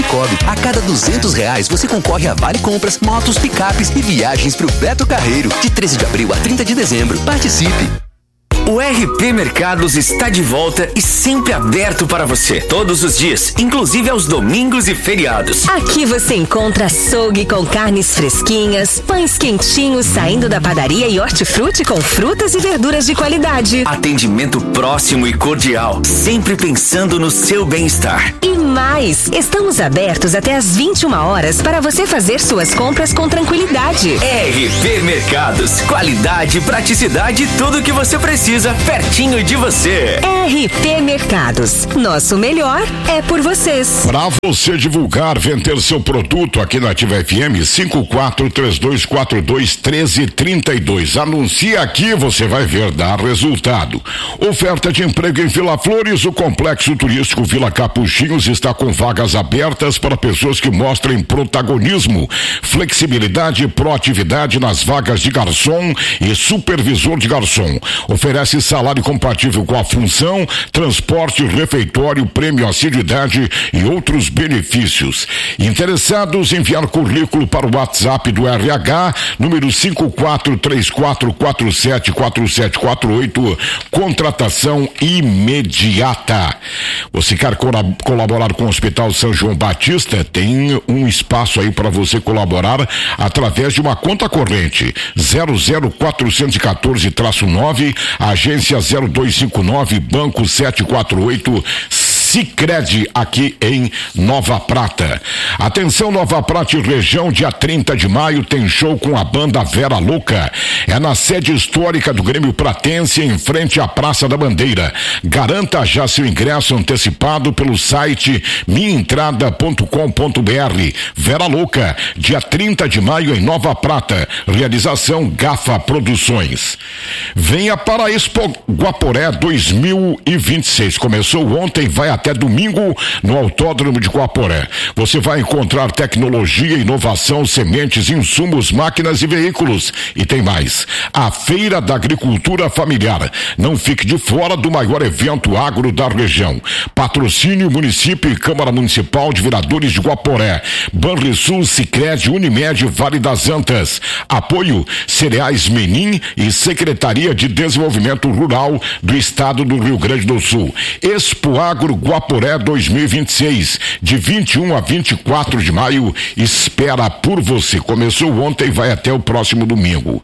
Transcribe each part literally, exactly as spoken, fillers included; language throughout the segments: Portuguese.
Cicobi. A cada duzentos reais você concorre a vale compras, motos, picapes e viagens pro Beto Carreiro. De treze de abril a trinta de dezembro. Participe! O R P Mercados está de volta e sempre aberto para você, todos os dias, inclusive aos domingos e feriados. Aqui você encontra açougue com carnes fresquinhas, pães quentinhos saindo da padaria e hortifruti com frutas e verduras de qualidade. Atendimento próximo e cordial, sempre pensando no seu bem-estar. E mais, estamos abertos até às vinte e uma horas para você fazer suas compras com tranquilidade. R P Mercados, qualidade, praticidade e tudo o que você precisa pertinho de você. R P Mercados, nosso melhor é por vocês. Para você divulgar, vender seu produto aqui na Ativa F M, cinco quatro três dois quatro dois um três três dois. Anuncia aqui, você vai ver, dá resultado. Oferta de emprego em Vila Flores, o Complexo Turístico Vila Capuchinhos está com vagas abertas para pessoas que mostrem protagonismo, flexibilidade e proatividade nas vagas de garçom e supervisor de garçom. Oferece salário compatível com a função, transporte, refeitório, prêmio assiduidade e outros benefícios. Interessados, enviar currículo para o WhatsApp do R H, número cinco quatro três quatro quatro sete quatro sete quatro oito, contratação imediata. Você quer colaborar com o Hospital São João Batista? Tem um espaço aí para você colaborar através de uma conta corrente zero zero quatrocentos e quatorze traço nove, agência zero dois cinco nove, banco sete quatro oito, Sicredi, aqui em Nova Prata. Atenção, Nova Prata e região, dia trinta de maio tem show com a banda Vera Louca. É na sede histórica do Grêmio Pratense, em frente à Praça da Bandeira. Garanta já seu ingresso antecipado pelo site minha entrada ponto com ponto b r. Vera Louca, dia trinta de maio em Nova Prata. Realização Gafa Produções. Venha para a Expo Guaporé dois mil e vinte e seis. Começou ontem, vai até domingo no Autódromo de Guaporé. Você vai encontrar tecnologia, inovação, sementes, insumos, máquinas e veículos. E tem mais. A Feira da Agricultura Familiar. Não fique de fora do maior evento agro da região. Patrocínio Município e Câmara Municipal de Vereadores de Guaporé. Banrisul, Sicredi, Unimed, Vale das Antas. Apoio Cereais Menin e Secretaria de Desenvolvimento Rural do Estado do Rio Grande do Sul. Expo Agro Guaporé dois mil e vinte e seis, de vinte e um a vinte e quatro de maio, espera por você. Começou ontem e vai até o próximo domingo.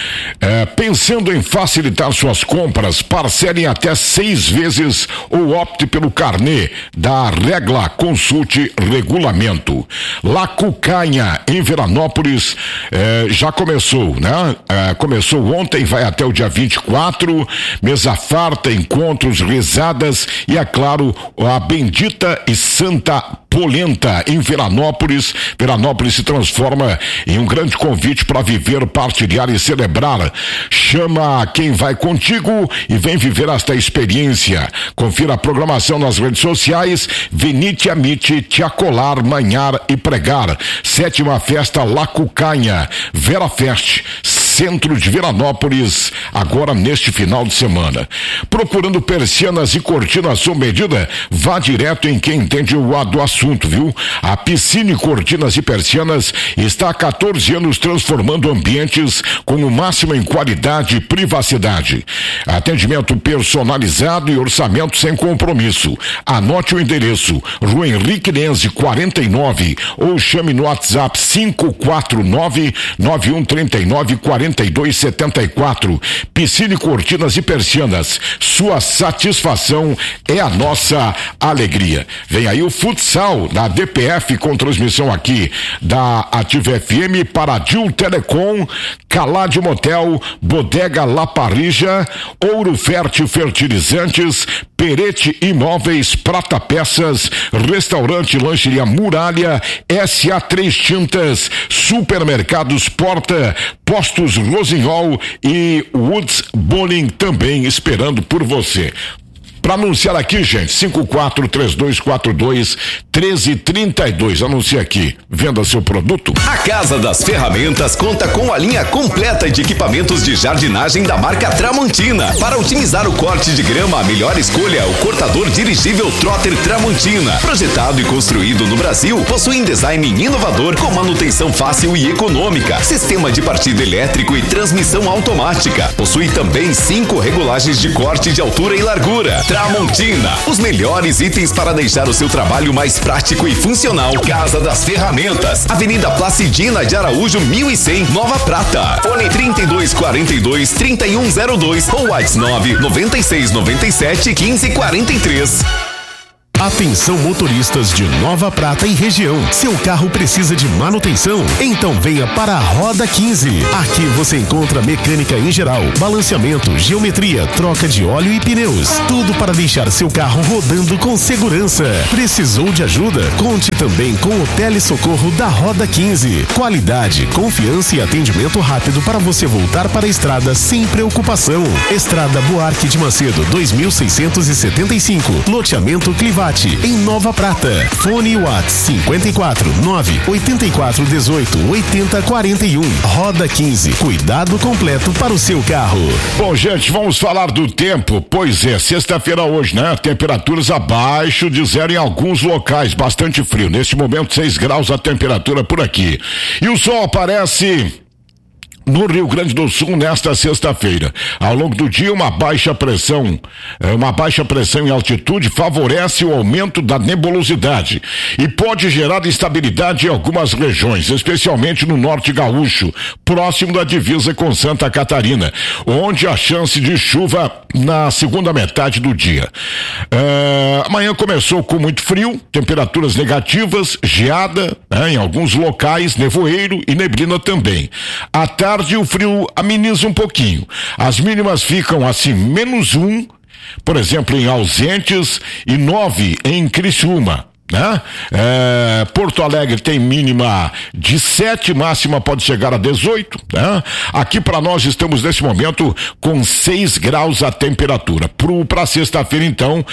É, pensando em facilitar suas compras, parcelem até seis vezes ou opte pelo carnê da Regla, consulte regulamento. La Cucanha, em Veranópolis, é, já começou, né? É, começou ontem e vai até o dia vinte e quatro, mesa farta, encontros, risadas e, é claro, a bendita e santa polenta em Veranópolis. Veranópolis se transforma em um grande convite para viver, partilhar e celebrar. Chama quem vai contigo e vem viver esta experiência. Confira a programação nas redes sociais. Venite, amite, te acolar, manhar e pregar. Sétima festa La Cucanha, Vera Fest, centro de Veranópolis, agora neste final de semana. Procurando persianas e cortinas sob medida? Vá direto em quem entende o do assunto, viu? A Piscine Cortinas e Persianas está há quatorze anos transformando ambientes com o máximo em qualidade e privacidade. Atendimento personalizado e orçamento sem compromisso. Anote o endereço: Rua Henrique Lenze, quarenta e nove, ou chame no WhatsApp cinco quatro nove, nove um três nove, quatro dois sete quatro. Piscine Cortinas e Persianas, sua satisfação é a nossa alegria. Vem aí o futsal da D P F com transmissão aqui da Ativa F M para Dil Telecom, Calade Motel, Bodega La Parrija, Ouro Fértil Fertilizantes, Perete Imóveis, Prata Peças, Restaurante Lancheria Muralha, S A três Tintas, Supermercados Porta, Postos Rosinhol e Woods Bowling também esperando por você. Para anunciar aqui, gente, cinco quatro três dois quatro dois um três três dois. Anuncia aqui. Venda seu produto. A Casa das Ferramentas conta com a linha completa de equipamentos de jardinagem da marca Tramontina. Para otimizar o corte de grama, a melhor escolha é o cortador dirigível Trotter Tramontina. Projetado e construído no Brasil, possui um design inovador com manutenção fácil e econômica, sistema de partida elétrico e transmissão automática. Possui também cinco regulagens de corte de altura e largura. Tramontina, os melhores itens para deixar o seu trabalho mais prático e funcional. Casa das Ferramentas, Avenida Placidina de Araújo mil e cem, Nova Prata. Fone trinta e dois quarenta e dois, trinta e um zero dois ou WhatsApp nove nove seis nove sete quinze quarenta e três. Atenção motoristas de Nova Prata e região. Seu carro precisa de manutenção? Então venha para a Roda quinze. Aqui você encontra mecânica em geral, balanceamento, geometria, troca de óleo e pneus. Tudo para deixar seu carro rodando com segurança. Precisou de ajuda? Conte também com o telesocorro da Roda quinze. Qualidade, confiança e atendimento rápido para você voltar para a estrada sem preocupação. Estrada Buarque de Macedo, dois mil seiscentos e setenta e cinco. Loteamento Clivate, em Nova Prata. Fone WhatsApp cinquenta e quatro, nove, oitenta e quatro, dezoito, oitenta, quarenta e um. Roda quinze. Cuidado completo para o seu carro. Bom, gente, vamos falar do tempo. Pois é, sexta-feira hoje, né? Temperaturas abaixo de zero em alguns locais, bastante frio. Neste momento, seis graus a temperatura por aqui. E o sol aparece no Rio Grande do Sul nesta sexta-feira. Ao longo do dia, uma baixa pressão, uma baixa pressão em altitude favorece o aumento da nebulosidade e pode gerar instabilidade em algumas regiões, especialmente no norte gaúcho, próximo da divisa com Santa Catarina, onde há chance de chuva na segunda metade do dia. Uh, amanhã começou com muito frio, temperaturas negativas, geada, né, em alguns locais, nevoeiro e neblina também. À tarde, o frio ameniza um pouquinho. As mínimas ficam assim, menos um, por exemplo, em Ausentes e nove em Criciúma. Né? É, Porto Alegre tem mínima de sete, máxima pode chegar a dezoito, né? Aqui para nós estamos nesse momento com seis graus a temperatura. Para sexta-feira, então,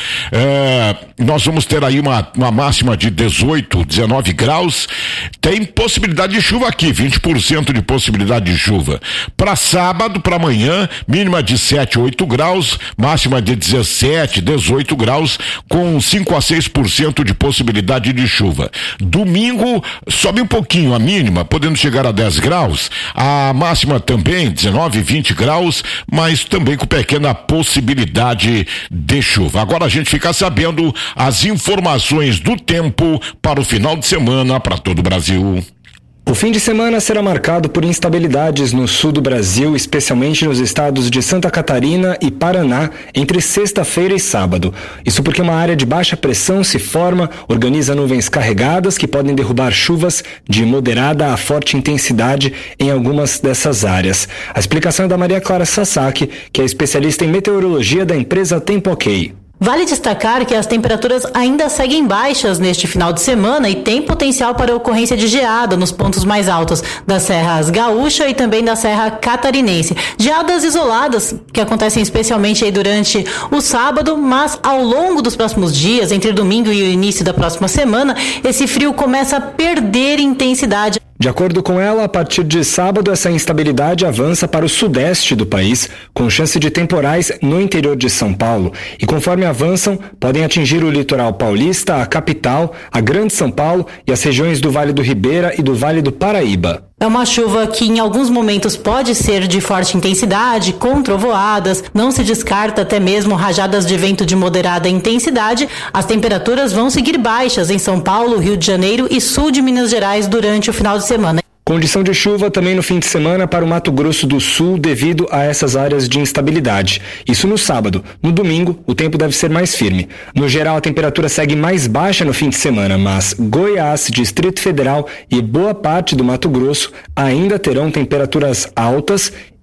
é, nós vamos ter aí uma, uma máxima de dezoito, dezenove graus. Tem possibilidade de chuva aqui, vinte por cento de possibilidade de chuva. Para sábado, para amanhã, mínima de sete, oito graus, máxima de dezessete, dezoito graus, com cinco a seis por cento de possibilidade de chuva. Domingo sobe um pouquinho a mínima, podendo chegar a dez graus, a máxima também dezenove, vinte graus, mas também com pequena possibilidade de chuva. Agora a gente fica sabendo as informações do tempo para o final de semana para todo o Brasil. O fim de semana será marcado por instabilidades no sul do Brasil, especialmente nos estados de Santa Catarina e Paraná, entre sexta-feira e sábado. Isso porque uma área de baixa pressão se forma, organiza nuvens carregadas que podem derrubar chuvas de moderada a forte intensidade em algumas dessas áreas. A explicação é da Maria Clara Sasaki, que é especialista em meteorologia da empresa Tempo Ok. Vale destacar que as temperaturas ainda seguem baixas neste final de semana e tem potencial para a ocorrência de geada nos pontos mais altos das serras gaúcha e também da serra catarinense. Geadas isoladas que acontecem especialmente aí durante o sábado, mas ao longo dos próximos dias, entre domingo e o início da próxima semana, esse frio começa a perder intensidade. De acordo com ela, a partir de sábado, essa instabilidade avança para o sudeste do país, com chance de temporais no interior de São Paulo. E conforme avançam, podem atingir o litoral paulista, a capital, a Grande São Paulo e as regiões do Vale do Ribeira e do Vale do Paraíba. É uma chuva que em alguns momentos pode ser de forte intensidade, com trovoadas, não se descarta até mesmo rajadas de vento de moderada intensidade. As temperaturas vão seguir baixas em São Paulo, Rio de Janeiro e sul de Minas Gerais durante o final de semana. Condição de chuva também no fim de semana para o Mato Grosso do Sul devido a essas áreas de instabilidade. Isso no sábado. No domingo, o tempo deve ser mais firme. No geral, a temperatura segue mais baixa no fim de semana, mas Goiás, Distrito Federal e boa parte do Mato Grosso ainda terão temperaturas altas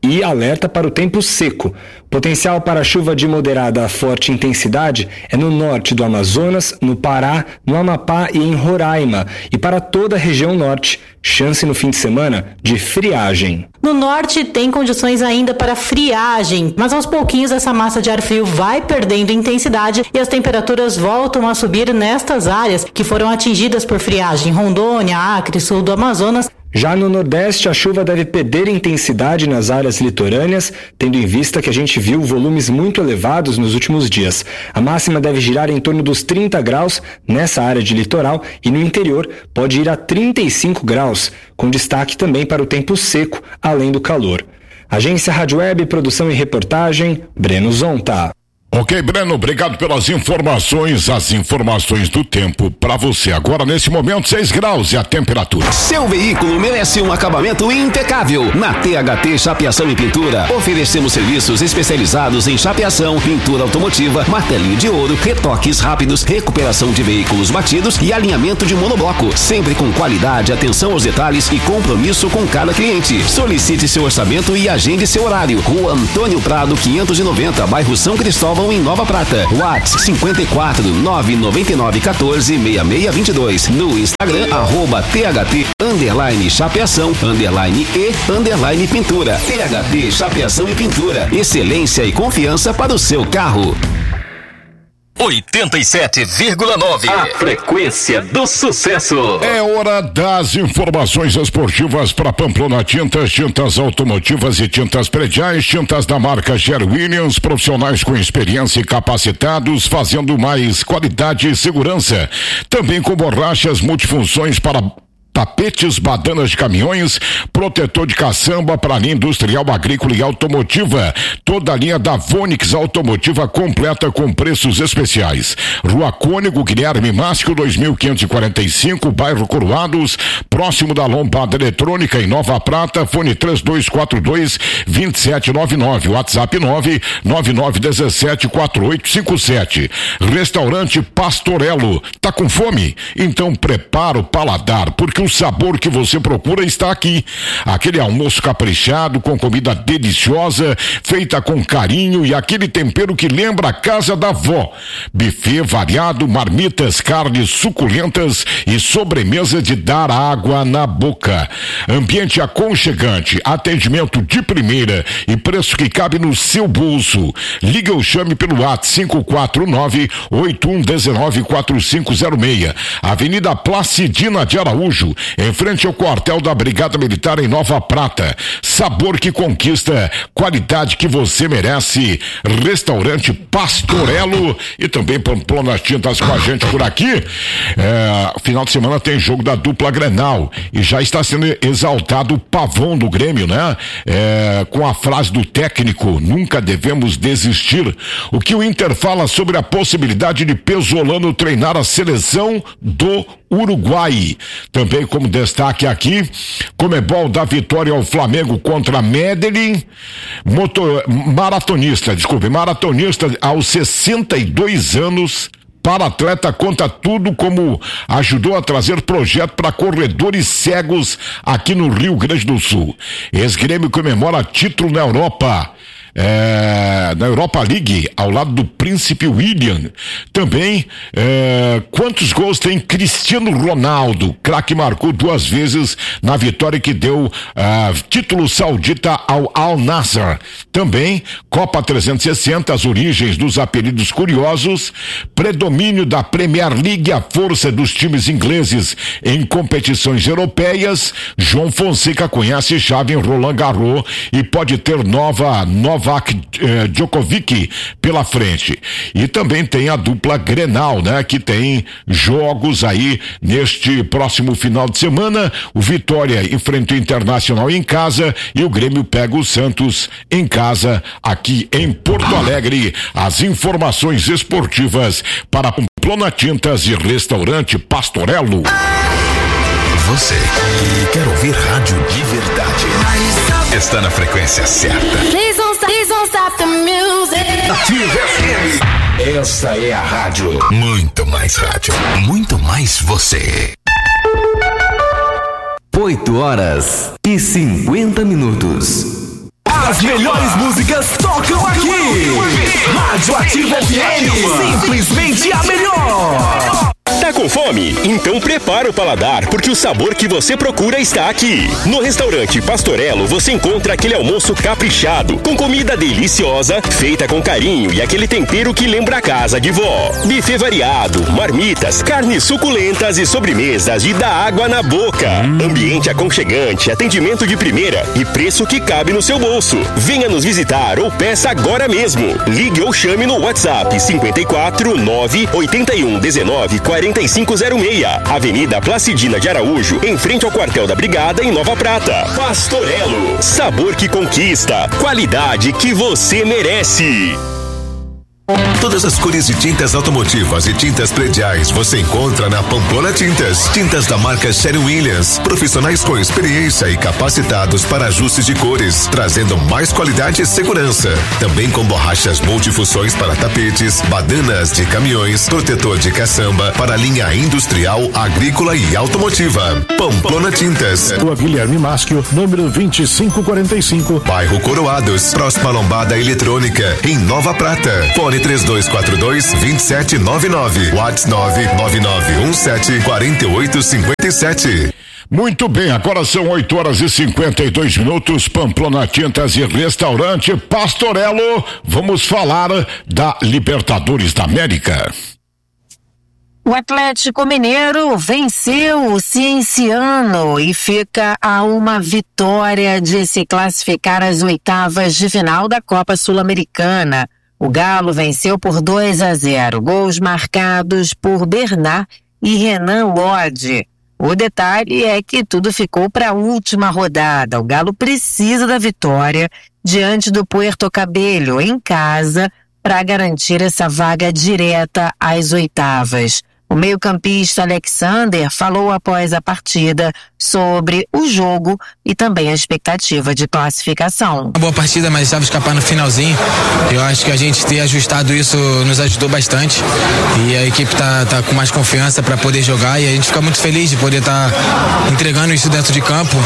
e alerta para o tempo seco. Potencial para chuva de moderada a forte intensidade é no norte do Amazonas, no Pará, no Amapá e em Roraima. E para toda a região norte, chance no fim de semana de friagem. No norte tem condições ainda para friagem, mas aos pouquinhos essa massa de ar frio vai perdendo intensidade e as temperaturas voltam a subir nestas áreas que foram atingidas por friagem: Rondônia, Acre, sul do Amazonas. Já no Nordeste, a chuva deve perder intensidade nas áreas litorâneas, tendo em vista que a gente viu volumes muito elevados nos últimos dias. A máxima deve girar em torno dos trinta graus nessa área de litoral e no interior pode ir a trinta e cinco graus, com destaque também para o tempo seco, além do calor. Agência Rádio Web, produção e reportagem, Breno Zonta. Ok, Breno, obrigado pelas informações, as informações do tempo para você. Agora, nesse momento, seis graus e a temperatura. Seu veículo merece um acabamento impecável. Na T H T Chapeação e Pintura, oferecemos serviços especializados em chapeação, pintura automotiva, martelinho de ouro, retoques rápidos, recuperação de veículos batidos e alinhamento de monobloco. Sempre com qualidade, atenção aos detalhes e compromisso com cada cliente. Solicite seu orçamento e agende seu horário. Rua Antônio Prado, quinhentos e noventa, bairro São Cristóvão, em Nova Prata. WhatsApp cinco quatro nove nove nove um quatro seis seis dois dois. No Instagram, arroba THT underline chapeação underline e underline pintura. T H T Chapeação e Pintura. Excelência e confiança para o seu carro. oitenta e sete vírgula nove. A frequência do sucesso. É hora das informações esportivas para Pamplona Tintas, tintas automotivas e tintas prediais, tintas da marca Sher Williams, profissionais com experiência e capacitados, fazendo mais qualidade e segurança. Também com borrachas multifunções para tapetes, badanas de caminhões, protetor de caçamba para a linha industrial, agrícola e automotiva. Toda a linha da Vonix Automotiva completa com preços especiais. Rua Cônego Guilherme Máscio, dois mil quinhentos e quarenta e cinco, bairro Coroados, próximo da Lombada Eletrônica em Nova Prata. Fone três dois quatro dois, dois sete nove nove, WhatsApp nove nove nove um sete quatro oito cinco sete. Restaurante Pastorello. Tá com fome? Então prepara o paladar, porque o sabor que você procura está aqui. Aquele almoço caprichado, com comida deliciosa, feita com carinho e aquele tempero que lembra a casa da avó. Buffet variado, marmitas, carnes suculentas e sobremesa de dar água na boca. Ambiente aconchegante, atendimento de primeira e preço que cabe no seu bolso. Liga ou chame pelo WhatsApp cinco quatro nove, oito um um nove, quatro cinco zero seis. Avenida Placidina de Araújo, em frente ao quartel da Brigada Militar em Nova Prata. Sabor que conquista, qualidade que você merece. Restaurante Pastorello e também Pamplona Tintas com a gente por aqui. É, final de semana tem jogo da dupla Grenal e já está sendo exaltado o pavão do Grêmio, né? É, com a frase do técnico: nunca devemos desistir. O que o Inter fala sobre a possibilidade de Pesolano treinar a seleção do Uruguai. Também como destaque aqui, Comebol dá vitória ao Flamengo contra Medellín. Motor, maratonista, desculpe, maratonista aos sessenta e dois anos. Para atleta conta tudo, como ajudou a trazer projeto para corredores cegos aqui no Rio Grande do Sul. Ex-Grêmio comemora título na Europa. É, na Europa League, ao lado do Príncipe William. Também, é, quantos gols tem Cristiano Ronaldo? Craque marcou duas vezes na vitória que deu é, título saudita ao Al Nassr. Também, Copa trezentos e sessenta, as origens dos apelidos curiosos, predomínio da Premier League, a força dos times ingleses em competições europeias. João Fonseca conhece chave em Roland Garros e pode ter nova, nova Eh, Djokovic pela frente. E também tem a dupla Grenal, né? Que tem jogos aí neste próximo final de semana. O Vitória enfrenta o Internacional em casa e o Grêmio pega o Santos em casa aqui em Porto Alegre. As informações esportivas para Pamplona Tintas e Restaurante Pastorello. Você que quer ouvir rádio de verdade está na frequência certa. Please don't stop, please don't stop the music. Ativa F M. Essa é a rádio. Muito mais rádio. Muito mais você. oito horas e cinquenta minutos. A As melhores músicas tocam aqui. Rádio Ativa F M, simplesmente a melhor. Tá com fome? Então prepara o paladar, porque o sabor que você procura está aqui. No restaurante Pastorello você encontra aquele almoço caprichado, com comida deliciosa, feita com carinho e aquele tempero que lembra a casa de vó. Buffet variado, marmitas, carnes suculentas e sobremesas de dar água na boca. Ambiente aconchegante, atendimento de primeira e preço que cabe no seu bolso. Venha nos visitar ou peça agora mesmo. Ligue ou chame no WhatsApp cinco quatro nove oito um um nove quarenta e cinco zero seis, Avenida Placidina de Araújo, em frente ao quartel da Brigada, em Nova Prata. Pastorello, sabor que conquista, qualidade que você merece. Todas as cores de tintas automotivas e tintas prediais você encontra na Pamplona Tintas. Tintas da marca Sherwin-Williams. Profissionais com experiência e capacitados para ajustes de cores, trazendo mais qualidade e segurança. Também com borrachas multifunções para tapetes, badanas de caminhões, protetor de caçamba para a linha industrial, agrícola e automotiva. Pamplona Tintas. Rua Guilherme Maschio, número vinte e cinco quarenta e cinco. Bairro Coroados, próxima lombada eletrônica, em Nova Prata. Fone três dois quatro dois, dois sete nove nove. WhatsApp nove nove nove um sete quatro oito cinco sete. Muito bem, agora são oito horas e cinquenta e dois minutos. Pamplona Tintas e Restaurante Pastorello. Vamos falar da Libertadores da América. O Atlético Mineiro venceu o Cienciano e fica a uma vitória de se classificar às oitavas de final da Copa Sul-Americana. O Galo venceu por dois a zero, gols marcados por Bernard e Renan Lodge. O detalhe é que tudo ficou para a última rodada. O Galo precisa da vitória diante do Puerto Cabello em casa para garantir essa vaga direta às oitavas. O meio-campista Alexander falou após a partida sobre o jogo e também a expectativa de classificação. Uma boa partida, mas estava escapando no finalzinho. Eu acho que a gente ter ajustado isso nos ajudou bastante e a equipe tá, tá com mais confiança para poder jogar e a gente fica muito feliz de poder estar tá entregando isso dentro de campo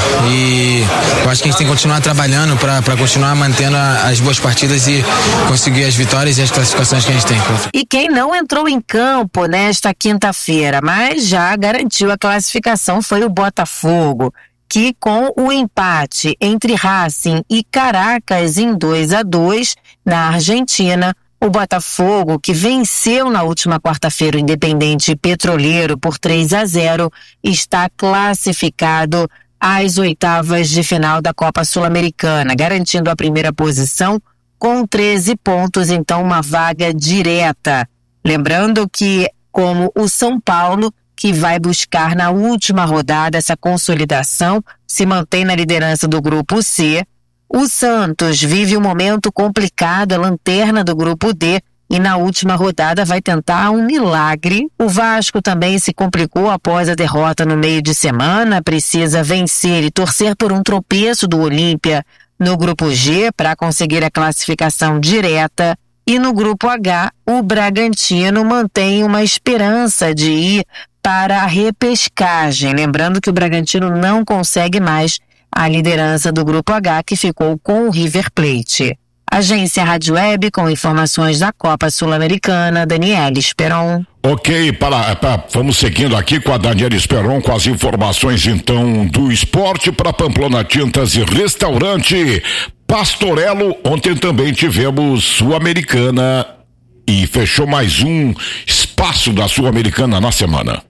e eu acho que a gente tem que continuar trabalhando para continuar mantendo a, as boas partidas e conseguir as vitórias e as classificações que a gente tem. E quem não entrou em campo nesta quinta-feira, mas já garantiu a classificação foi o Botafogo, que com o empate entre Racing e Caracas em dois a dois na Argentina, o Botafogo, que venceu na última quarta-feira o Independente Petroleiro por três a zero, está classificado às oitavas de final da Copa Sul-Americana, garantindo a primeira posição com treze pontos, então uma vaga direta. Lembrando que, como o São Paulo, que vai buscar na última rodada essa consolidação, se mantém na liderança do grupo C. O Santos vive um momento complicado, a lanterna do grupo D, e na última rodada vai tentar um milagre. O Vasco também se complicou após a derrota no meio de semana, precisa vencer e torcer por um tropeço do Olímpia no grupo G para conseguir a classificação direta. E no grupo H, o Bragantino mantém uma esperança de ir para a repescagem. Lembrando que o Bragantino não consegue mais a liderança do grupo H, que ficou com o River Plate. Agência Rádio Web com informações da Copa Sul-Americana, Daniela Esperon. Ok, para, para, vamos seguindo aqui com a Daniela Esperon com as informações então do esporte para Pamplona Tintas e Restaurante Pastorello. Ontem também tivemos Sul-Americana e fechou mais um espaço da Sul-Americana na semana.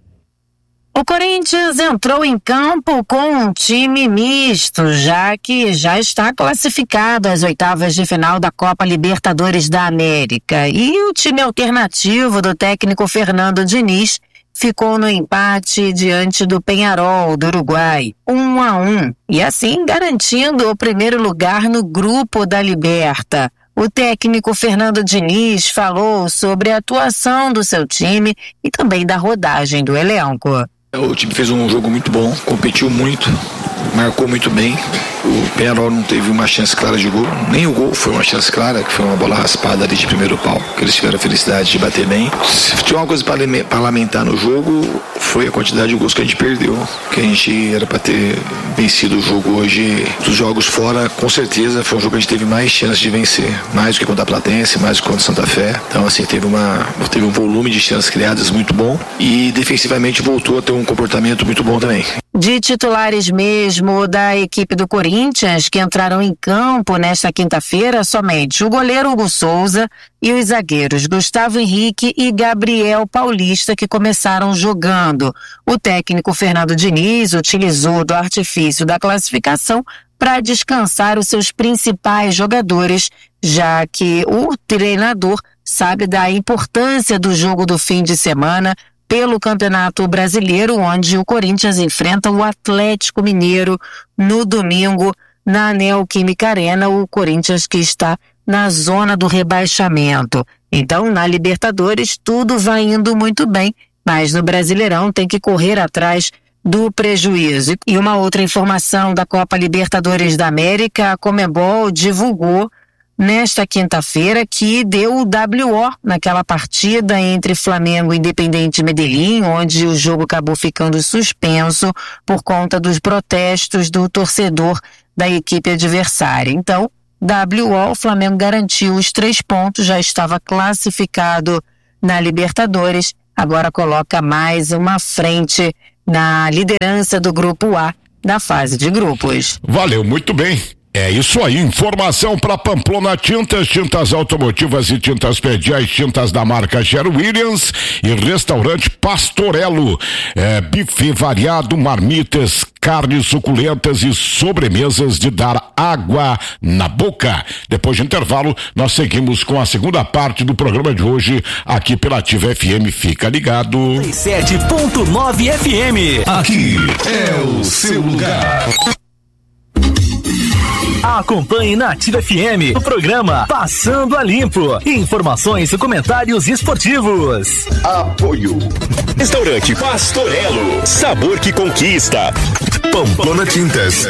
O Corinthians entrou em campo com um time misto, já que já está classificado às oitavas de final da Copa Libertadores da América. E o time alternativo do técnico Fernando Diniz ficou no empate diante do Peñarol do Uruguai, um a um, e assim garantindo o primeiro lugar no grupo da Liberta. O técnico Fernando Diniz falou sobre a atuação do seu time e também da rodagem do elenco. O time fez um jogo muito bom, competiu muito, marcou muito bem. O Penharol não teve uma chance clara de gol, nem o gol foi uma chance clara, que foi uma bola raspada ali de primeiro pau, que eles tiveram a felicidade de bater bem. Se tiver uma coisa para lamentar no jogo, foi a quantidade de gols que a gente perdeu, que a gente era para ter vencido o jogo hoje. Dos jogos fora, com certeza foi um jogo que a gente teve mais chance de vencer, mais do que contra a Platense, mais do que contra a Santa Fé. Então assim, teve, uma, teve um volume de chances criadas muito bom e defensivamente voltou a ter um comportamento muito bom também. De titulares mesmo da equipe do Corinthians, que entraram em campo nesta quinta-feira, somente o goleiro Hugo Souza e os zagueiros Gustavo Henrique e Gabriel Paulista, que começaram jogando. O técnico Fernando Diniz utilizou do artifício da classificação para descansar os seus principais jogadores, já que o treinador sabe da importância do jogo do fim de semana pelo Campeonato Brasileiro, onde o Corinthians enfrenta o Atlético Mineiro no domingo na Neoquímica Arena, o Corinthians que está na zona do rebaixamento. Então, na Libertadores, tudo vai indo muito bem, mas no Brasileirão tem que correr atrás do prejuízo. E uma outra informação da Copa Libertadores da América, a Conmebol divulgou nesta quinta-feira que deu o W O naquela partida entre Flamengo e Independiente Medellín, onde o jogo acabou ficando suspenso por conta dos protestos do torcedor da equipe adversária. Então, W O, o Flamengo garantiu os três pontos, já estava classificado na Libertadores, agora coloca mais uma frente na liderança do Grupo A na fase de grupos. Valeu, muito bem. É isso aí, informação para Pamplona Tintas, tintas automotivas e tintas prediais, tintas da marca Sherwin-Williams e restaurante Pastorello, é, buffet variado, marmitas, carnes suculentas e sobremesas de dar água na boca. Depois de intervalo, nós seguimos com a segunda parte do programa de hoje aqui pela Ativa F M. Fica ligado. sete ponto nove F M. Aqui é o seu lugar. Acompanhe na Ativa F M o programa Passando a Limpo. Informações e comentários esportivos. Apoio. Restaurante Pastorello. Sabor que conquista. Pamplona Tintas.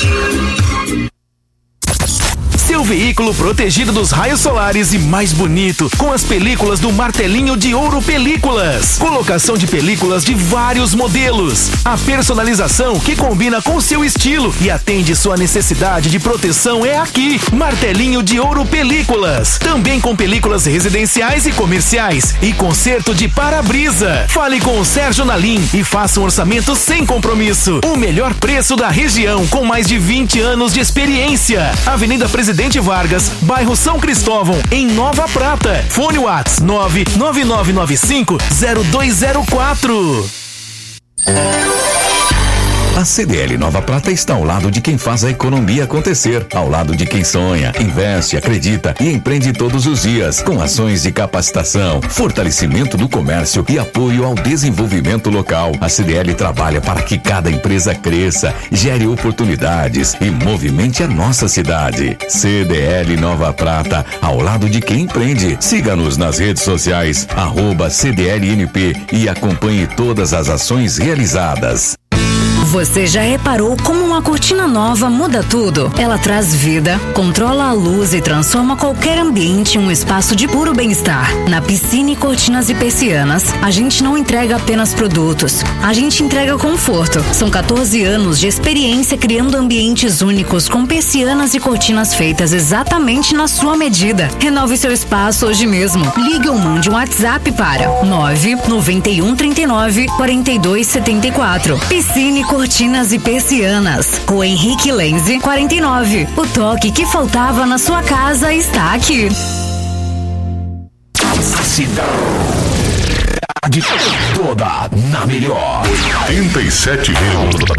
Seu veículo protegido dos raios solares e mais bonito, com as películas do Martelinho de Ouro Películas. Colocação de películas de vários modelos. A personalização que combina com seu estilo e atende sua necessidade de proteção é aqui. Martelinho de Ouro Películas. Também com películas residenciais e comerciais. E conserto de para-brisa. Fale com o Sérgio Nalim e faça um orçamento sem compromisso. O melhor preço da região, com mais de vinte anos de experiência. Avenida Presidente Presidente Vargas, bairro São Cristóvão, em Nova Prata. Fone WhatsApp nove nove nove nove cinco zero dois zero quatro. A C D L Nova Prata está ao lado de quem faz a economia acontecer, ao lado de quem sonha, investe, acredita e empreende todos os dias, com ações de capacitação, fortalecimento do comércio e apoio ao desenvolvimento local. A C D L trabalha para que cada empresa cresça, gere oportunidades e movimente a nossa cidade. C D L Nova Prata, ao lado de quem empreende. Siga-nos nas redes sociais, arroba C D L N P e acompanhe todas as ações realizadas. Você já reparou como uma cortina nova muda tudo? Ela traz vida, controla a luz e transforma qualquer ambiente em um espaço de puro bem-estar. Na Piscine Cortinas e Persianas, a gente não entrega apenas produtos, a gente entrega conforto. São quatorze anos de experiência criando ambientes únicos com persianas e cortinas feitas exatamente na sua medida. Renove seu espaço hoje mesmo. Ligue ou mande um WhatsApp para nove nove um três nove quatro dois sete quatro. Piscine Cortinas e Persianas, Rua Henrique Lenze, quarenta e nove. O toque que faltava na sua casa está aqui. A cidade toda na melhor. oitenta e sete vírgula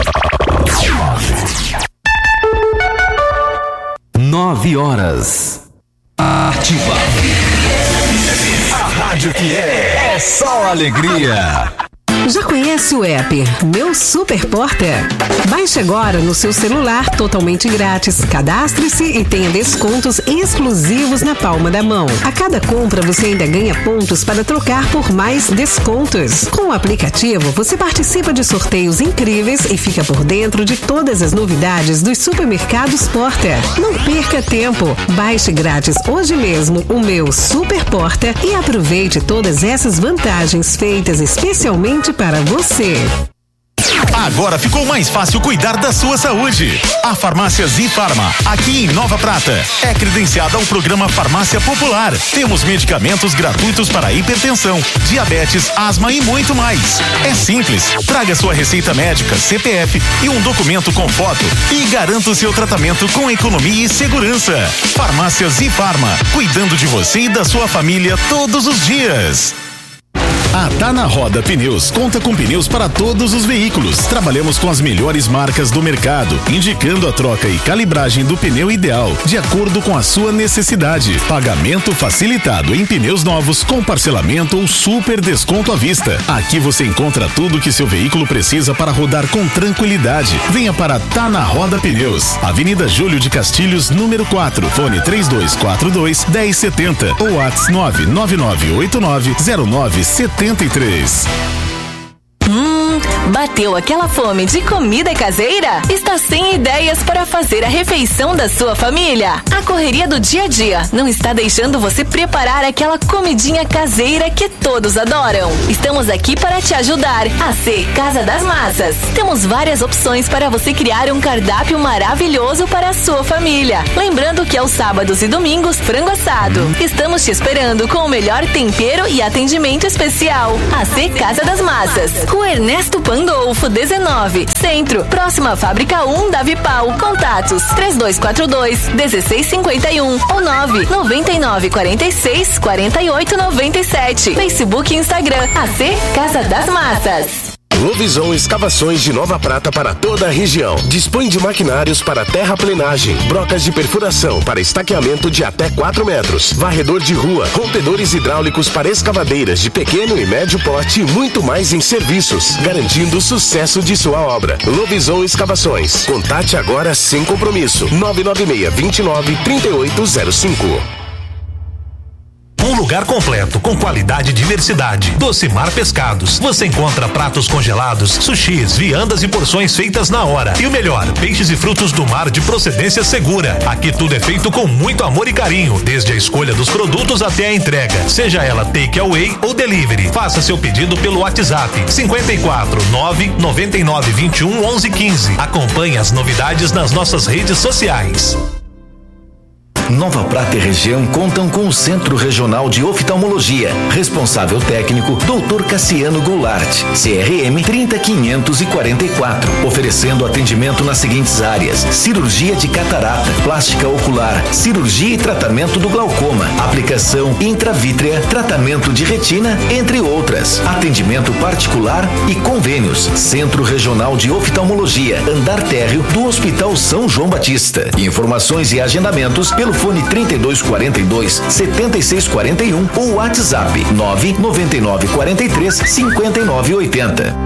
nove horas. Ativa. A rádio que é, é só alegria. Já conhece o app Meu Super Porter? Baixe agora no seu celular totalmente grátis. Cadastre-se e tenha descontos exclusivos na palma da mão. A cada compra você ainda ganha pontos para trocar por mais descontos. Com o aplicativo você participa de sorteios incríveis e fica por dentro de todas as novidades dos supermercados Porter. Não perca tempo. Baixe grátis hoje mesmo o Meu Super Porter e aproveite todas essas vantagens feitas especialmente para você. Agora ficou mais fácil cuidar da sua saúde. A Farmácia Zifarma, aqui em Nova Prata, é credenciada ao programa Farmácia Popular. Temos medicamentos gratuitos para hipertensão, diabetes, asma e muito mais. É simples. Traga sua receita médica, C P F e um documento com foto e garanta o seu tratamento com economia e segurança. Farmácia Zifarma, cuidando de você e da sua família todos os dias. A Tá na Roda Pneus conta com pneus para todos os veículos. Trabalhamos com as melhores marcas do mercado, indicando a troca e calibragem do pneu ideal, de acordo com a sua necessidade. Pagamento facilitado em pneus novos, com parcelamento ou super desconto à vista. Aqui você encontra tudo que seu veículo precisa para rodar com tranquilidade. Venha para Tá na Roda Pneus, Avenida Júlio de Castilhos, número quatro, fone três dois quatro dois, um zero sete zero ou WhatsApp nove nove nove oito nove zero nove sete três. Hum, bateu aquela fome de comida caseira? Está sem ideias para fazer a refeição da sua família? A correria do dia a dia não está deixando você preparar aquela comidinha caseira que todos adoram. Estamos aqui para te ajudar. A C Casa das Massas. Temos várias opções para você criar um cardápio maravilhoso para a sua família. Lembrando que aos sábados e domingos, frango assado. Estamos te esperando com o melhor tempero e atendimento especial. A C Casa das Massas. Rua Ernesto Pandolfo, dezenove, Centro, próxima à Fábrica um da Vipal. Contatos três dois quatro dois, um seis cinco um ou nove nove nove quatro seis quatro oito nove sete. Facebook e Instagram, A C Casa das Massas. Lovisão Escavações de Nova Prata para toda a região. Dispõe de maquinários para terraplenagem, brocas de perfuração para estaqueamento de até quatro metros, varredor de rua, rompedores hidráulicos para escavadeiras de pequeno e médio porte e muito mais em serviços, garantindo o sucesso de sua obra. Lovisão Escavações. Contate agora sem compromisso. nove nove seis, dois nove, três oito zero cinco. Um lugar completo, com qualidade e diversidade. Docimar Pescados. Você encontra pratos congelados, sushis, viandas e porções feitas na hora. E o melhor, peixes e frutos do mar de procedência segura. Aqui tudo é feito com muito amor e carinho, desde a escolha dos produtos até a entrega. Seja ela take away ou delivery. Faça seu pedido pelo WhatsApp cinco quatro nove nove nove dois um onze quinze. Acompanhe as novidades nas nossas redes sociais. Nova Prata e região contam com o Centro Regional de Oftalmologia. Responsável técnico, doutor Cassiano Goulart, C R M trinta quinhentos e quarenta e quatro. Oferecendo atendimento nas seguintes áreas: cirurgia de catarata, plástica ocular, cirurgia e tratamento do glaucoma, aplicação intravítrea, tratamento de retina, entre outras. Atendimento particular e convênios. Centro Regional de Oftalmologia, andar térreo do Hospital São João Batista. Informações e agendamentos pelo fone trinta e dois quarenta e dois, setenta e seis quarenta e um ou WhatsApp nove nove nove quatro três, cinco nove oito zero.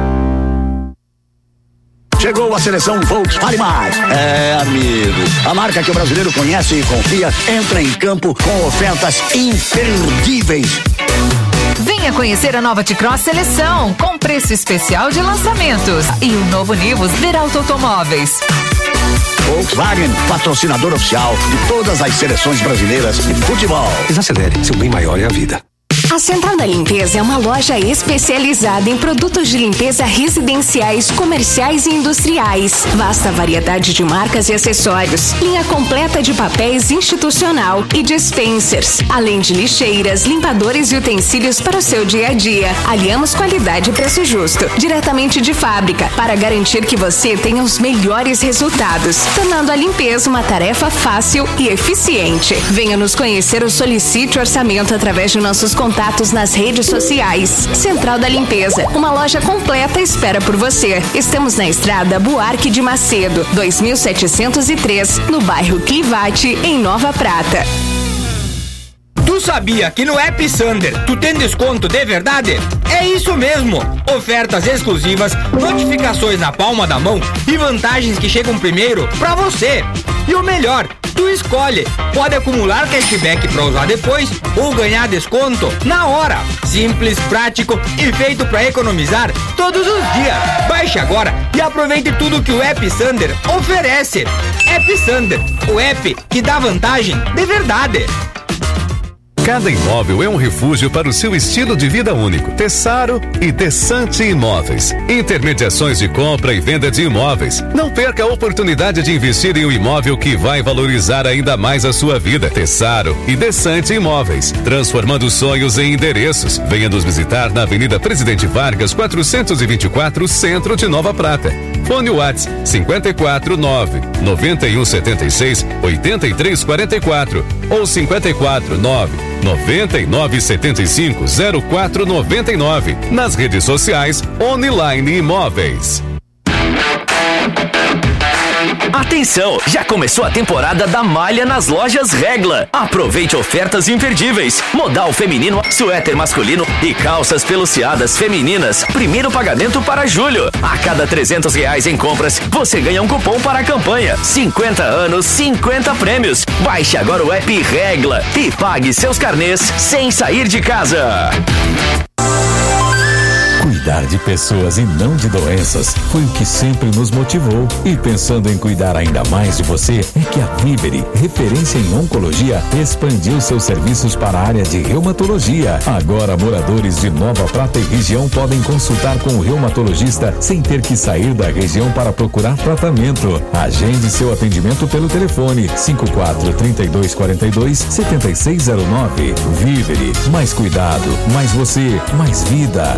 Chegou a seleção Volkswagen Mais. É, amigo, a marca que o brasileiro conhece e confia entra em campo com ofertas imperdíveis. Venha conhecer a nova T-Cross Seleção, com preço especial de lançamentos. E o novo Nivus Veralto Automóveis. Volkswagen, patrocinador oficial de todas as seleções brasileiras de futebol. Desacelere, seu bem maior é a vida. A Central da Limpeza é uma loja especializada em produtos de limpeza residenciais, comerciais e industriais. Vasta variedade de marcas e acessórios. Linha completa de papéis institucional e dispensers. Além de lixeiras, limpadores e utensílios para o seu dia a dia. Aliamos qualidade e preço justo, diretamente de fábrica, para garantir que você tenha os melhores resultados, tornando a limpeza uma tarefa fácil e eficiente. Venha nos conhecer ou solicite orçamento através de nossos contatos nas redes sociais. Central da Limpeza, uma loja completa espera por você. Estamos na estrada Buarque de Macedo, dois mil setecentos e três, no bairro Clivate, em Nova Prata. Tu sabia que no App Sander tu tem desconto de verdade? É isso mesmo! Ofertas exclusivas, notificações na palma da mão e vantagens que chegam primeiro pra você. E o melhor, tu escolhe. Pode acumular cashback pra usar depois ou ganhar desconto na hora. Simples, prático e feito pra economizar todos os dias. Baixe agora e aproveite tudo que o App Sander oferece. App Sander, o app que dá vantagem de verdade. Cada imóvel é um refúgio para o seu estilo de vida único. Tessaro e Desante Imóveis. Intermediações de compra e venda de imóveis. Não perca a oportunidade de investir em um imóvel que vai valorizar ainda mais a sua vida. Tessaro e Desante Imóveis. Transformando sonhos em endereços. Venha nos visitar na Avenida Presidente Vargas, quatrocentos e vinte e quatro, Centro de Nova Prata. Fone WhatsApp cinco quatro nove, nove um sete seis, oito três quatro quatro ou cinco quatro nove, nove nove sete cinco, zero quatro nove nove. Nas redes sociais, Online Imóveis. Atenção, já começou a temporada da malha nas lojas Regla. Aproveite ofertas imperdíveis. Modal feminino, suéter masculino e calças peluciadas femininas. Primeiro pagamento para julho. A cada trezentos reais em compras, você ganha um cupom para a campanha. cinquenta anos, cinquenta prêmios. Baixe agora o app Regla e pague seus carnês sem sair de casa. Cuidar de pessoas e não de doenças foi o que sempre nos motivou. E pensando em cuidar ainda mais de você, é que a Vivere, referência em oncologia, expandiu seus serviços para a área de reumatologia. Agora, moradores de Nova Prata e região podem consultar com o reumatologista sem ter que sair da região para procurar tratamento. Agende seu atendimento pelo telefone cinco quatro, três dois quatro dois, sete seis zero nove. Vivere, mais cuidado, mais você, mais vida.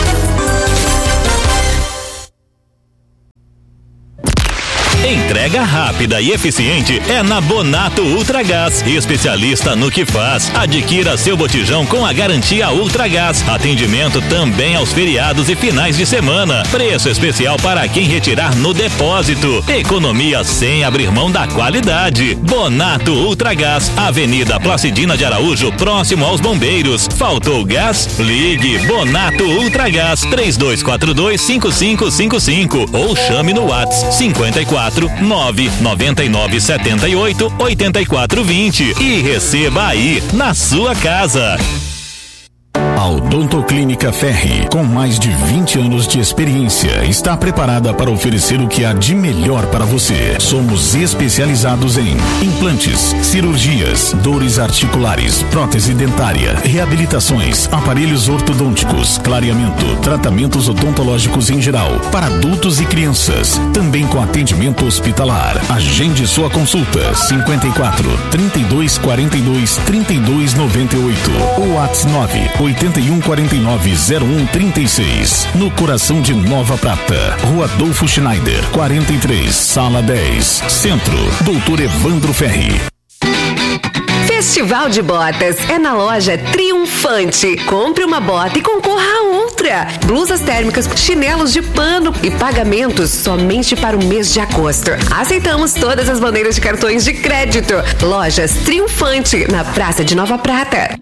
Entrega rápida e eficiente é na Bonato Ultragás, especialista no que faz. Adquira seu botijão com a garantia Ultragás. Atendimento também aos feriados e finais de semana. Preço especial para quem retirar no depósito. Economia sem abrir mão da qualidade. Bonato Ultragás, Avenida Placidina de Araújo, próximo aos Bombeiros. Faltou gás? Ligue Bonato Ultragás três dois quatro dois, cinco cinco cinco cinco ou chame no WhatsApp cinco quatro nove nove nove sete oito oito quatro dois zero e receba aí na sua casa. A Odontoclínica Ferri, com mais de vinte anos de experiência, está preparada para oferecer o que há de melhor para você. Somos especializados em implantes, cirurgias, dores articulares, prótese dentária, reabilitações, aparelhos ortodônticos, clareamento, tratamentos odontológicos em geral, para adultos e crianças, também com atendimento hospitalar. Agende sua consulta cinco quatro, trinta e dois quarenta e dois, trinta e dois noventa e oito ou WhatsApp nove oito um quatro nove zero um trinta e seis, no coração de Nova Prata, Rua Adolfo Schneider, quarenta e três, Sala dez, Centro, Doutor Evandro Ferri. Festival de Botas é na loja Triunfante. Compre uma bota e concorra a outra. Blusas térmicas, chinelos de pano e pagamentos somente para o mês de agosto. Aceitamos todas as bandeiras de cartões de crédito. Lojas Triunfante, na Praça de Nova Prata.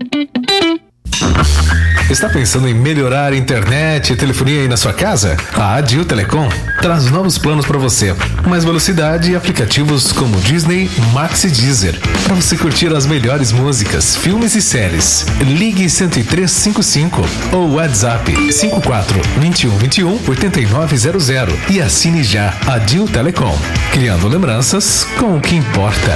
Está pensando em melhorar a internet e telefonia aí na sua casa? A Adil Telecom traz novos planos para você. Mais velocidade e aplicativos como Disney, Max e Deezer. Para você curtir as melhores músicas, filmes e séries. Ligue cento e três cinquenta e cinco ou WhatsApp cinco quatro, vinte e um vinte e um, oitenta e nove zero zero e assine já Adil Telecom. Criando lembranças com o que importa.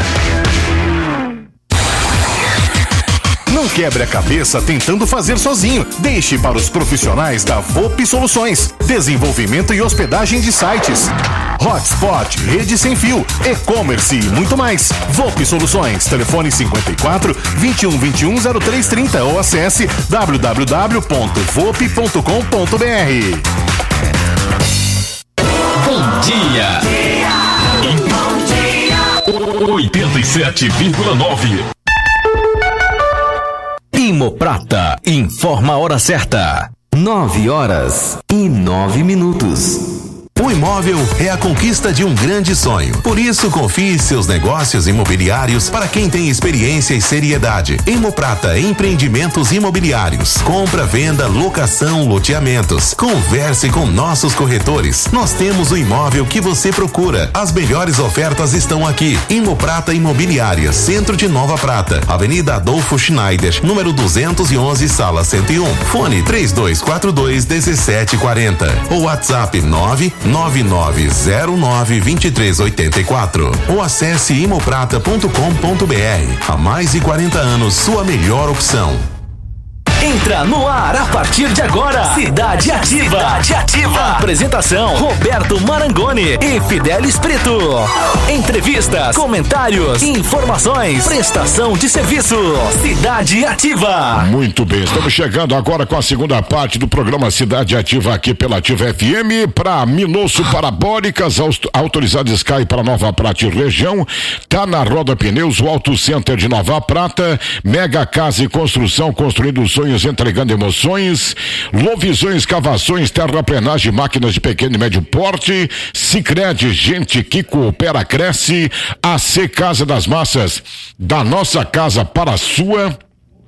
Não quebre a cabeça tentando fazer sozinho. Deixe para os profissionais da V O P Soluções. Desenvolvimento e hospedagem de sites, hotspot, rede sem fio, e-commerce e muito mais. V O P Soluções. Telefone cinco quatro, vinte e um vinte e um, zero três trinta ou acesse w w w ponto vop ponto com ponto b r. Bom dia. Bom dia. oitenta e sete vírgula nove. Imoprata informa a hora certa. Nove horas e nove minutos. O imóvel é a conquista de um grande sonho. Por isso, confie seus negócios imobiliários para quem tem experiência e seriedade. Imoprata Empreendimentos Imobiliários. Compra, venda, locação, loteamentos. Converse com nossos corretores. Nós temos o imóvel que você procura. As melhores ofertas estão aqui. Imoprata Imobiliária, Centro de Nova Prata. Avenida Adolfo Schneider, número duzentos e onze, sala cento e um. Fone três dois quatro dois, um sete quatro zero. Ou WhatsApp nove nove nove zero nove dois três oito quatro. Ou acesse imoprata ponto com ponto br. Há mais de quarenta anos, sua melhor opção. Entra no ar a partir de agora. Cidade Ativa. Cidade Ativa. Apresentação: Roberto Marangoni e Fidelis Preto. Entrevistas, comentários, informações, prestação de serviço. Cidade Ativa. Muito bem, estamos chegando agora com a segunda parte do programa Cidade Ativa aqui pela Ativa F M para Minosso Parabólicas, autorizado Sky para Nova Prata e região. Tá na Roda Pneus, o Auto Center de Nova Prata, Mega Casa e Construção, construindo sonhos, entregando emoções. Lovisões, escavações, terraplenagem, máquinas de pequeno e médio porte. Sicredi, gente que coopera, cresce. A C Casa das Massas, da nossa casa para a sua.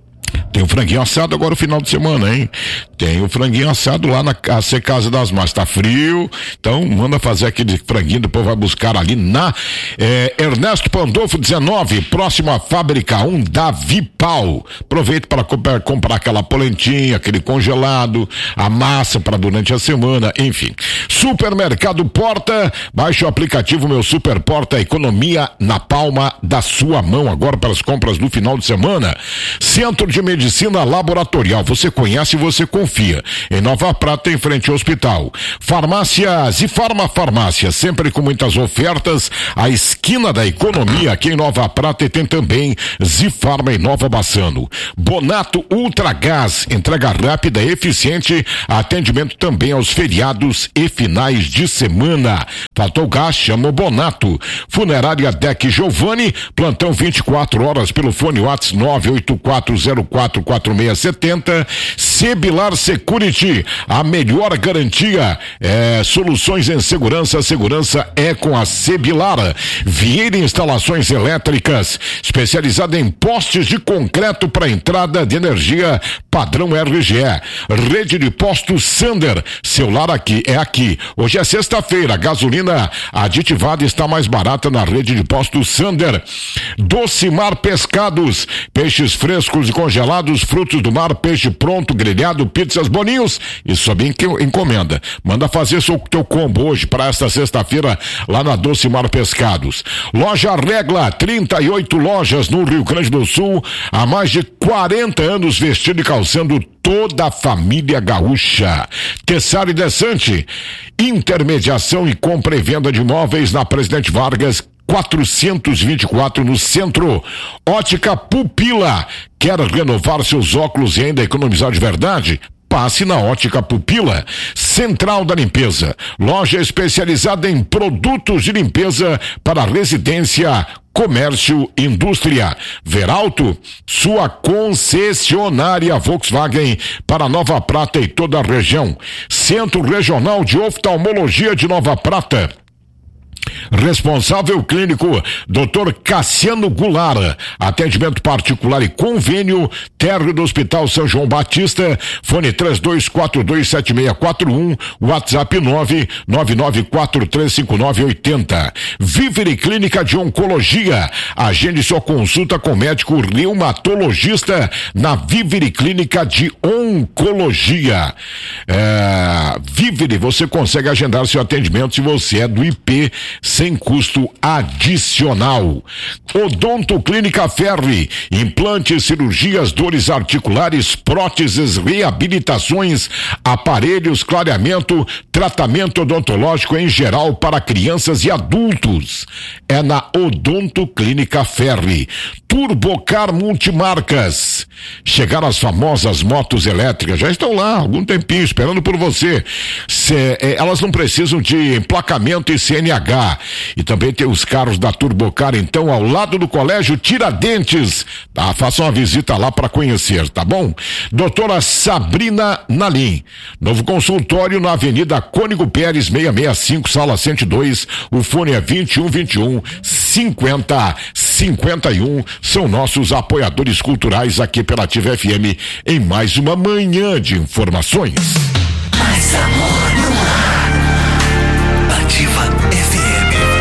Tem o franguinho assado agora no final de semana, hein? Tem o franguinho assado lá na A C Casa das Massas. Tá frio, então manda fazer aquele franguinho, depois vai buscar ali na eh, Ernesto Pandolfo dezenove, próxima Fábrica um da Vipal. Aproveite para comprar, comprar aquela polentinha, aquele congelado, a massa para durante a semana, enfim. Supermercado Porta, baixe o aplicativo Meu Super Porta, economia na palma da sua mão, agora para as compras do final de semana. Centro de Medicina Laboratorial, você conhece e você confia. Em Nova Prata, em frente ao hospital. Farmácia Zifarma Farmácia, sempre com muitas ofertas. A esquina da economia aqui em Nova Prata, e tem também Zifarma em Nova Bassano. Bonato Ultragás, entrega rápida e eficiente, atendimento também aos feriados e finais de semana. Faltou gás, chama o Bonato. Funerária Deck Giovanni, plantão vinte e quatro horas pelo fone WhatsApp nove oito quatro zero quatro quatro seis sete zero. Cebilar Security, a melhor garantia, é, soluções em segurança, segurança é com a Cebilar. Vieira Instalações Elétricas, especializada em postes de concreto para entrada de energia padrão R G E. Rede de postos Sander, seu lar aqui é aqui. Hoje é sexta-feira, gasolina aditivada está mais barata na rede de postos Sander. Docimar Pescados, peixes frescos e congelados, frutos do mar, peixe pronto, grelhado, pizzas, boninhos e sob encomenda. Manda fazer seu teu combo hoje para esta sexta-feira lá na Docimar Pescados. Loja Regla, trinta e oito lojas no Rio Grande do Sul, há mais de quarenta anos vestindo e calçando toda a família gaúcha. Tessari Desante, intermediação e compra e venda de imóveis na Presidente Vargas quatrocentos e vinte e quatro no centro. Ótica Pupila, quer renovar seus óculos e ainda economizar de verdade? Passe na Ótica Pupila. Central da Limpeza, loja especializada em produtos de limpeza para residência, comércio, indústria. Veralto, sua concessionária Volkswagen para Nova Prata e toda a região. Centro Regional de Oftalmologia de Nova Prata. Responsável clínico, doutor Cassiano Goulart. Atendimento particular e convênio, térreo do Hospital São João Batista. Fone três dois quatro dois sete seis quatro um, WhatsApp nove nove nove quatro três cinco nove oito zero. Vivere Clínica de Oncologia. Agende sua consulta com médico reumatologista na Vivere Clínica de Oncologia. É, Vivere, você consegue agendar seu atendimento se você é do I P sem custo adicional. Odonto Clínica Ferri, implantes, cirurgias, dores articulares, próteses, reabilitações, aparelhos, clareamento, tratamento odontológico em geral para crianças e adultos. É na Odonto Clínica Ferri. Turbocar Multimarcas. Chegaram as famosas motos elétricas, já estão lá há algum tempinho esperando por você. Cê, é, elas não precisam de emplacamento e C N H. E também tem os carros da Turbocar, então, ao lado do Colégio Tiradentes. Tá? Faça uma visita lá para conhecer, tá bom? Doutora Sabrina Nalim. Novo consultório na Avenida Cônigo Pérez, seiscentos e sessenta e cinco, sala cento e dois. O fone é vinte e um, vinte e um, cinquenta, cinquenta e um. São nossos apoiadores culturais aqui pela Ativa F M em mais uma manhã de informações. Mais amor no ar. Ativa F M.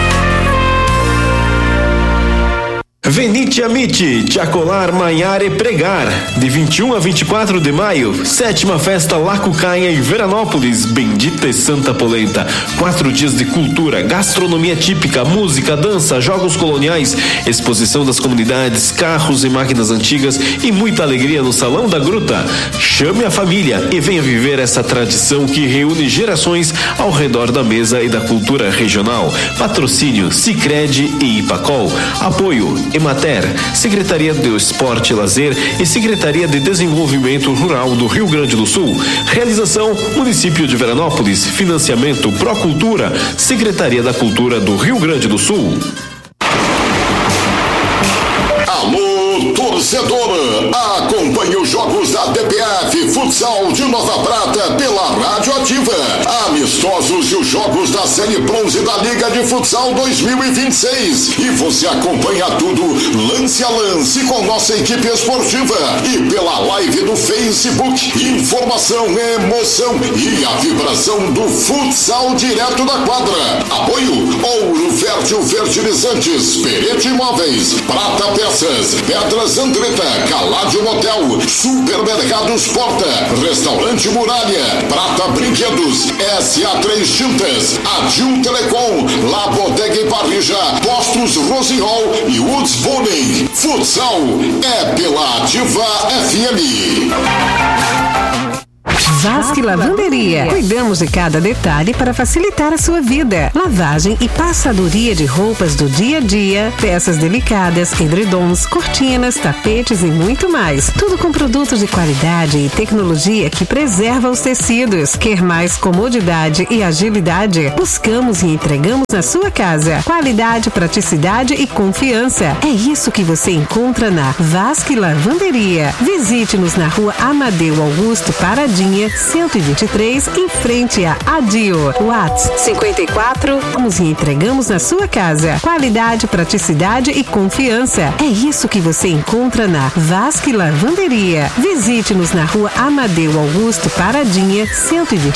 Venite Amite, Tiacolar, Manhar e Pregar. De vinte e um a vinte e quatro de maio, sétima festa Lacucaia em Veranópolis, bendita e santa polenta. Quatro dias de cultura, gastronomia típica, música, dança, jogos coloniais, exposição das comunidades, carros e máquinas antigas e muita alegria no Salão da Gruta. Chame a família e venha viver essa tradição que reúne gerações ao redor da mesa e da cultura regional. Patrocínio Sicredi e Ipacol. Apoio Emater, Secretaria do Esporte e Lazer e Secretaria de Desenvolvimento Rural do Rio Grande do Sul. Realização Município de Veranópolis. Financiamento Procultura, Secretaria da Cultura do Rio Grande do Sul. Alô, torcedor, acompanhe os jogos da D P F Futsal de Nova Prata pela Rádio Ativa. Amistosos e os jogos da Série Bronze da Liga de Futsal dois mil e vinte e seis. E você acompanha tudo lance a lance com nossa equipe esportiva e pela live do Facebook. Informação, emoção e a vibração do futsal direto da quadra. Apoio Ouro Fértil Fertilizantes, Perete Imóveis, Prata Peças, Pedras Andretta, Caládio Motel, Supermercados Porta, Restaurante Muralha, Prata Brinquedos, S A três Tintas, Adil Telecom, La Bodega e Parrija, Postos Rosinhol e Woods Bowling. Futsal é pela Ativa F M. Vasque Lavanderia. Cuidamos de cada detalhe para facilitar a sua vida. Lavagem e passadoria de roupas do dia a dia, peças delicadas, edredons, cortinas, tapetes e muito mais. Tudo com produtos de qualidade e tecnologia que preserva os tecidos. Quer mais comodidade e agilidade? Buscamos e entregamos na sua casa. Qualidade, praticidade e confiança. É isso que você encontra na Vasque Lavanderia. Visite-nos na rua Amadeu Augusto Paradinha, cento e vinte e três, em frente a Adio. WhatsApp cinquenta e quatro. Vamos e entregamos na sua casa. Qualidade, praticidade e confiança. É isso que você encontra na Vasque Lavanderia. Visite-nos na rua Amadeu Augusto Paradinha, cento e vinte